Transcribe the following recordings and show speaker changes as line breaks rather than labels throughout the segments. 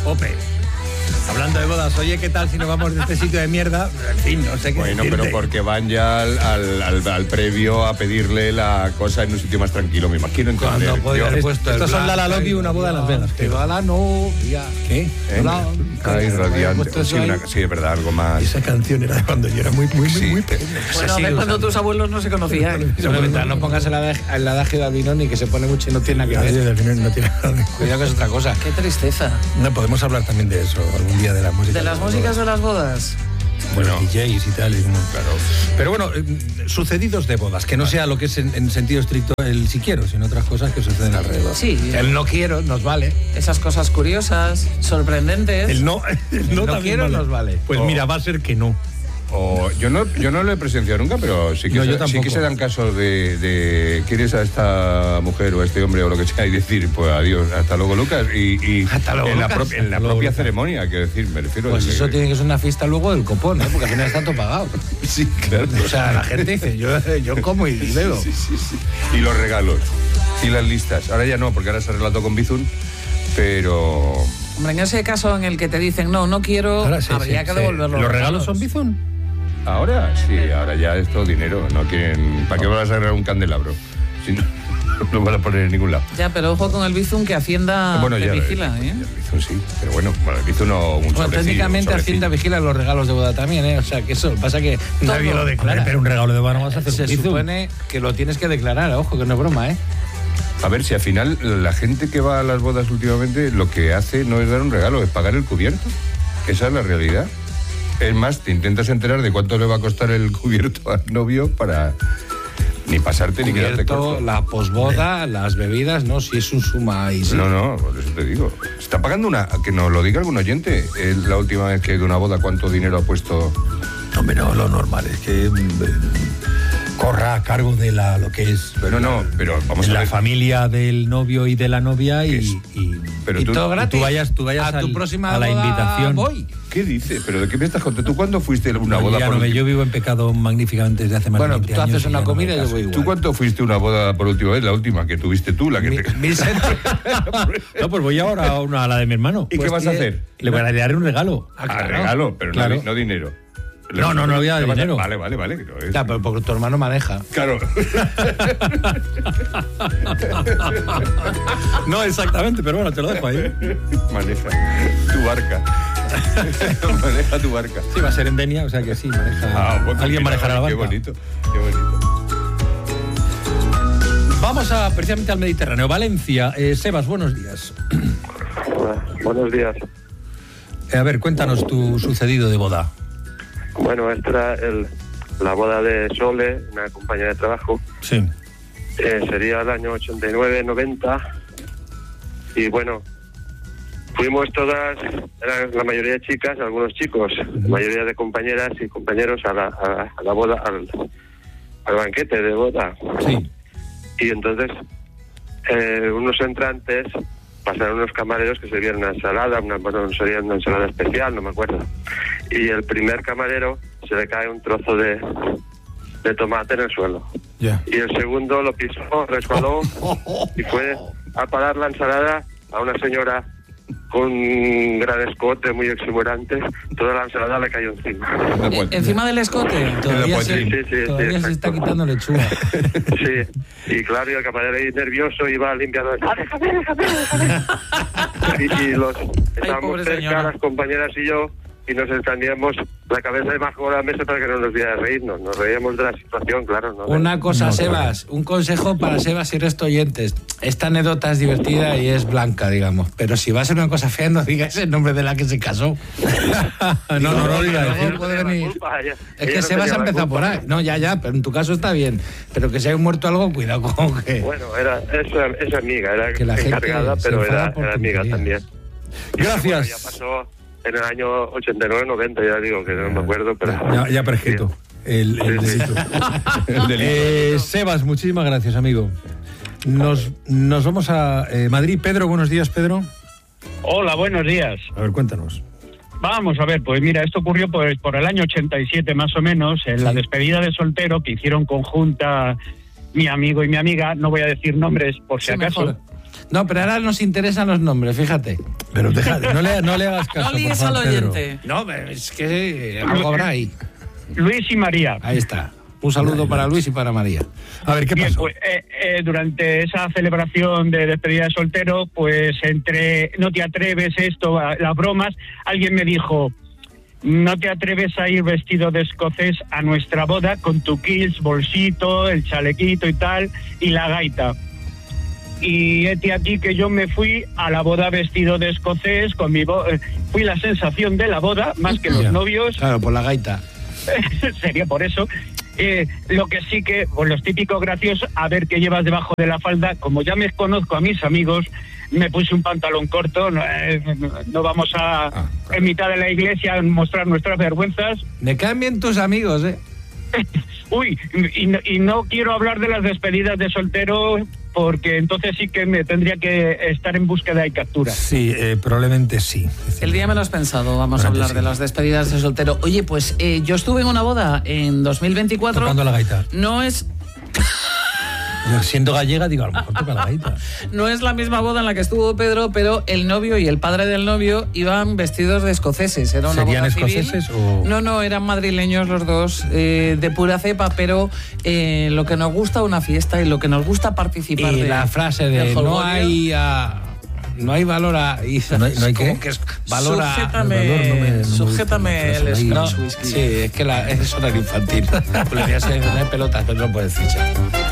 Ope. Hablando de bodas, oye, ¿qué tal si nos vamos de este sitio de mierda? En fin, no sé qué
Bueno,
decirte.
pero porque van ya al previo a pedirle la cosa en un sitio más tranquilo, me imagino. Entonces,
Cuando podía haber puesto
Estos son
Black
la Love y una boda en Las Vegas.
Te va la novia.
¿Qué?
Ay, radiante.
puesto eso ahí.
Sí, es verdad, algo más.
Esa canción era de cuando yo era muy pequeño.
Bueno, a ver, cuando tus abuelos no se conocían.
No pongas el adagio de Albinoni que se pone mucho y no tiene nada que ver.
Al final no tiene nada de
Cuidado que es otra cosa.
Qué tristeza.
No, podemos hablar también de eso algún día, de la música.
¿De las músicas de las bodas?
Bueno, DJs y tal, y como, claro. Pero bueno, sucedidos de bodas, que no sea lo que es en sentido estricto el si quiero, sino otras cosas que suceden alrededor.
Sí.
El no quiero nos vale.
Esas cosas curiosas, sorprendentes.
El no también
quiero nos vale.
Pues mira, va a ser que no.
Yo no lo he presenciado nunca, pero sí que,
No, yo
sí
tampoco.
que se dan casos de ¿quieres a esta mujer o a este hombre o lo que sea? Y decir, pues adiós, hasta luego, Lucas. Y
Hasta luego,
en
Lucas.
en la
Hasta luego,
propia
Lucas.
ceremonia, quiero decir, me refiero.
Pues
de-
eso tiene que ser una fiesta luego del copón, ¿eh? Porque al final está todo pagado.
Sí, claro.
O sea, la gente dice, yo como y bebo.
Sí. Y los regalos. Y las listas. Ahora ya no, porque ahora se ha arreglado con Bizun, pero...
Hombre, en ese caso en el que te dicen no quiero,
Ahora sí,
habría
sí,
que
sí.
devolverlo.
¿Los regalos son Bizun?
Ahora sí, ahora ya es todo dinero. No quieren... ¿Para qué vas a arreglar un candelabro? Si no, no van a poner en ningún lado.
Ya, pero ojo con el Bizum, que Hacienda
Bueno,
te
ya,
vigila, ¿eh?
El Bizun sí, pero bueno, el Bizun no... Un
Bueno,
sobrecillo,
técnicamente
un
Hacienda
sobrecillo.
vigila los regalos de boda también, ¿eh? O sea, que eso pasa que nadie lo declara.
Pero un regalo de boda no vas a hacer
Se
un Bizun.
supone que lo tienes que declarar, ojo, que no es broma, ¿eh?
A ver, si al final la gente que va a las bodas últimamente lo que hace no es dar un regalo, es pagar el cubierto. Esa es la realidad. Es más, te intentas enterar de cuánto le va a costar el cubierto al novio para ni pasarte ni quedarte
Cubierto,
corto.
la posboda, las bebidas, no, si es un suma y sí.
No, por eso te digo. Está pagando una... Que nos lo diga algún oyente. Es la última vez que de una boda cuánto dinero ha puesto...
Hombre, no, lo normal es que corra a cargo de lo que es
No, pero vamos a
la
ver.
familia del novio y de la novia
Pero
Y
tú,
todo gratis.
tú vayas
a tu
al-
próxima
a la
boda
invitación.
voy.
¿qué dices? ¿Pero de qué me estás contando? ¿Tú cuándo fuiste a una boda
Ya
por
no,
última-
yo vivo en pecado magníficamente desde hace más
Bueno,
de 20
tú
años.
haces
y
una
ya no
comida
me
y yo
caso.
voy
¿Tú
igual.
cuánto fuiste a una boda por última vez? La última que tuviste tú, la que te...
No, pues voy ahora a la de mi hermano.
¿Y qué vas a hacer?
Le voy a dar un regalo.
regalo, pero
Claro.
no dinero.
No voy a dar
Le vas
dinero.
Vale.
Ya, pero porque tu hermano maneja.
Claro.
No exactamente, pero bueno, te lo dejo ahí.
Maneja tu barca. Maneja tu barca.
Sí, va a ser en Denia, o sea que sí, maneja.
Bueno,
Alguien
mira,
manejará la barca.
Qué bonito, qué bonito.
Vamos precisamente al Mediterráneo. Valencia. Sebas, buenos días.
Hola, buenos días.
A ver, cuéntanos tu sucedido de boda.
Bueno, esta era la boda de Sole, una compañera de trabajo.
Sí.
Sería el año 89-90. Y bueno, fuimos todas, eran la mayoría de chicas, algunos chicos, la mayoría de compañeras y compañeros a la boda, al banquete de boda.
Sí.
Y entonces, unos entrantes pasaron unos camareros que servían una ensalada, sería una ensalada especial, no me acuerdo. Y el primer camarero se le cae un trozo de tomate en el suelo.
Ya.
Y el segundo lo pisó, resbaló y fue a parar la ensalada a una señora con un gran escote muy exuberante. Toda la ensalada le cayó encima.
Encima del escote.
Todavía
Sí,
todavía se está
exacto.
quitando lechuga.
Sí, y claro, y el camarero ahí nervioso iba limpiando. Déjame. Y estábamos
pobre
cerca,
señora.
las compañeras y yo, y nos escondíamos la cabeza debajo de la mesa para que no nos viera reírnos. Nos reíamos de la situación, claro. ¿no?
Una cosa, Sebas, un consejo para Sebas y resto oyentes. Esta anécdota es divertida y es blanca, digamos. Pero si va a ser una cosa fea, no digas el nombre de la que se casó.
No diga
luego
decir.
puede
La
venir.
culpa, ella-
Es
ella
que
no
Sebas
tenía la
empezó
culpa.
por ahí. No, ya, pero en tu caso está bien. Pero que se haya muerto algo, cuidado con que...
Bueno, es amiga, era
Que la gente
encargada,
se
pero
enfada
era
por
amiga
tonterías.
también.
Gracias.
Ya pasó en el año 89-90, ya digo que no me acuerdo, pero...
Ya prescrito. El
Sí, sí.
delito. Sebas, muchísimas gracias, amigo. Nos vamos a Madrid. Pedro, buenos días, Pedro.
Hola, buenos días.
A ver, cuéntanos.
Vamos a ver, pues mira, esto ocurrió pues por el año 87 más o menos, en la despedida de soltero que hicieron conjunta mi amigo y mi amiga, no voy a decir nombres por si
Sí,
acaso.
mejor.
No, pero ahora nos interesan los nombres, fíjate.
Pero déjate, no le hagas caso.
No líes
por favor,
al
Pedro.
oyente.
No, es que algo habrá ahí.
Luis y María.
Ahí está. Un saludo para Luis y para María.
A ver, ¿qué
Bien,
pasó?
pues, durante esa celebración de despedida de soltero, pues entre no te atreves esto, las bromas, alguien me dijo, no te atreves a ir vestido de escocés a nuestra boda con tu kills, bolsito, el chalequito y tal, y la gaita. Y aquí que yo me fui a la boda vestido de escocés, con fui la sensación de la boda, más que los novios.
Claro, por la gaita.
Sería por eso. Lo que sí que, pues los típicos graciosos, a ver qué llevas debajo de la falda. Como ya me conozco a mis amigos, me puse un pantalón corto. No vamos a,
claro,
en mitad de la iglesia, mostrar nuestras vergüenzas.
Me caen bien tus amigos, ¿eh?
Uy, y no quiero hablar de las despedidas de soltero, porque entonces sí que me tendría que estar en búsqueda y captura.
Sí, probablemente sí.
El día menos pensado vamos a hablar de las despedidas de soltero. Oye, pues yo estuve en una boda en 2024.
Tocando la gaita.
No es...
Siendo gallega, digo, a lo mejor toca la gaita.
No es la misma boda en la que estuvo Pedro, pero el novio y el padre del novio iban vestidos de escoceses. Era una
¿Serían
boda
escoceses
civil.
o...?
No, eran madrileños los dos, de pura cepa, pero lo que nos gusta una fiesta y lo que nos gusta participar
Y
de...
la frase de
del
no
jolgorio.
hay valor a...
¿No hay qué?
como que es valor a...
Sujétame,
el valor no me
sujétame
gusta,
el
no,
Scotch
No,
whisky.
sí, es que es horario infantil. Podría ser de pelotas, pero no puedes fichar.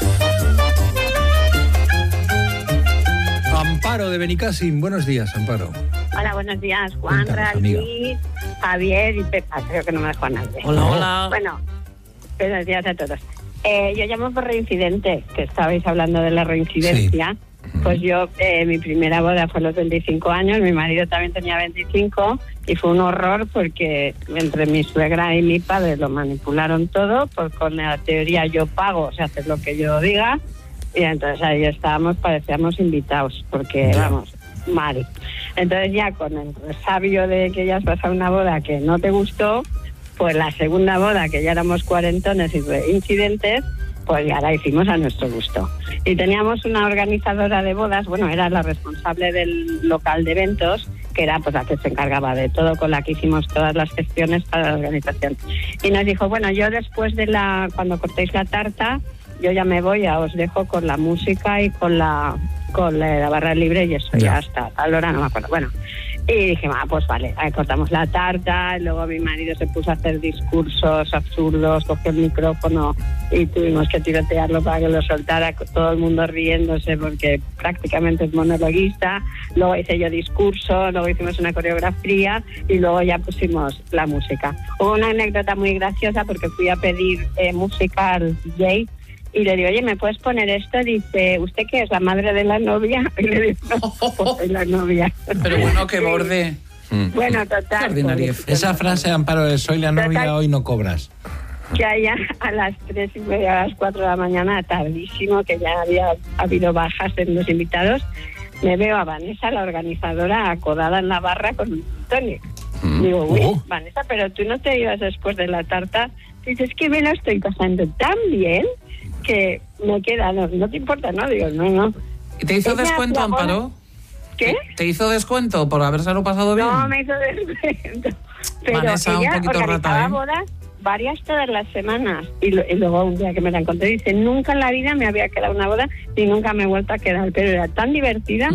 Amparo de Benicassim, buenos días, Amparo.
Hola, buenos días, Juan,
Cuéntanos, amiga.
Luis, Javier y Pepa. Creo que no me dejó a nadie.
Hola, hola.
Bueno, buenos días a todos. Yo llamo por reincidente, que estabais hablando de la reincidencia.
Sí.
Pues yo, mi primera boda fue a los 25 años, mi marido también tenía 25 y fue un horror porque entre mi suegra y mi padre lo manipularon todo, pues con la teoría yo pago, o sea, haces lo que yo diga. Y entonces ahí estábamos, parecíamos invitados, porque vamos, mal. Entonces ya con el resabio de que ya has pasado una boda que no te gustó, pues la segunda boda, que ya éramos cuarentones y incidentes, pues ya la hicimos a nuestro gusto. Y teníamos una organizadora de bodas, bueno, era la responsable del local de eventos, que era pues la que se encargaba de todo, con la que hicimos todas las gestiones para la organización. Y nos dijo, bueno, yo después de cuando cortéis la tarta, yo ya me voy, ya os dejo con la música y con la barra libre y eso ya hasta tal hora no me acuerdo. Bueno, y dije, pues vale, ahí cortamos la tarta, y luego mi marido se puso a hacer discursos absurdos, cogió el micrófono y tuvimos que tirotearlo para que lo soltara, todo el mundo riéndose porque prácticamente es monologuista. Luego hice yo discurso, luego hicimos una coreografía y luego ya pusimos la música. Hubo una anécdota muy graciosa porque fui a pedir música al DJ y le digo, oye, ¿me puedes poner esto? Dice, ¿usted qué es, la madre de la novia? Y le digo, no, pues soy la novia.
Pero bueno, qué borde.
Bueno, total.
Qué ordinaria.
pues,
Esa frase, Amparo, de soy la novia,
Total.
hoy no cobras.
que allá a las 3:30, a las 4 de la mañana, tardísimo, que ya había habido bajas en los invitados, me veo a Vanessa, la organizadora, acodada en la barra con un tonic. Digo, uy, Vanessa, pero tú no te ibas después de la tarta. Dices, es que me lo estoy pasando tan bien que me queda, no te importa, ¿no? Digo, no.
¿Y te hizo
Ella
descuento,
hacía bodas.
Amparo?
¿Qué?
¿Te hizo descuento por habérselo pasado bien?
No, me hizo descuento. Pero
Vanessa, un
ella
poquito
organizaba
rata, ¿eh?
bodas varias todas las semanas. Y luego un día que me la encontré, dice, nunca en la vida me había quedado una boda y nunca me he vuelto a quedar. Pero era tan divertida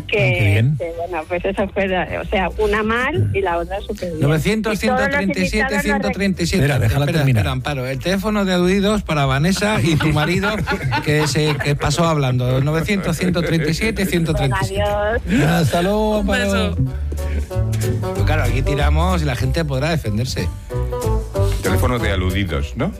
que bueno, pues eso fue, o sea, una mal y la otra súper bien.
900, 137, 137.
Espera, déjala terminar.
Espera, Amparo. El teléfono de aludidos para Vanessa y tu marido que pasó hablando. 900, 137, 137.
Adiós.
Hasta luego,
Un
Amparo.
beso.
Pero claro, aquí tiramos y la gente podrá defenderse.
Teléfono de aludidos, ¿no?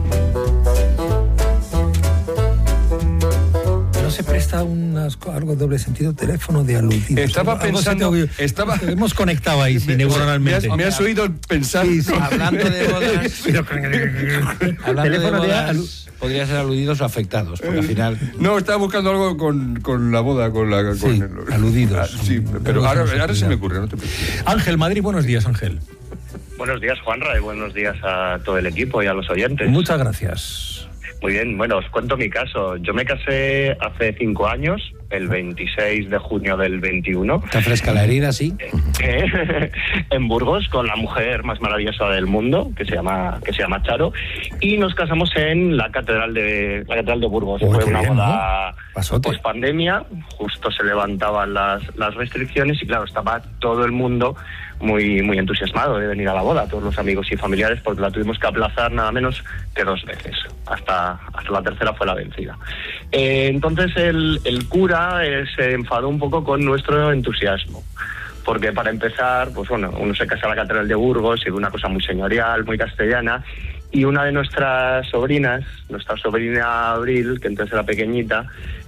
No se presta algo doble sentido, teléfono de aludidos.
Estaba
Algo se
pensando,
te- hemos conectado ahí, sí, neuronalmente.
Me has oído pensar.
Hablando de bodas, hablando
Teléfono
de
de
bodas, podría ser aludidos o afectados, porque al final...
No, estaba buscando algo con la boda,
Sí, aludidos.
Sí, pero
Algo que
ahora
nos
se me
olvida.
ocurre, no te preocupes.
Ángel Madrid, buenos días, Ángel.
Buenos días, Juanra, y buenos días a todo el equipo y a los oyentes.
Muchas gracias.
Muy bien, bueno, os cuento mi caso. Yo me casé hace 5 años, el 26 de junio del 21.
¿Está fresca la herida, sí?
En Burgos, con la mujer más maravillosa del mundo, que se llama Charo, y nos casamos en la catedral de Burgos. Fue una boda post pandemia, justo se levantaban las restricciones y claro, estaba todo el mundo muy muy entusiasmado de venir a la boda, todos los amigos y familiares, porque la tuvimos que aplazar nada menos que 2 veces, hasta la tercera fue la vencida. Entonces el cura se enfadó un poco con nuestro entusiasmo, porque para empezar, pues bueno, uno se casa en la catedral de Burgos y ve una cosa muy señorial, muy castellana, y una de nuestras sobrinas, nuestra sobrina Abril, que entonces era pequeñita,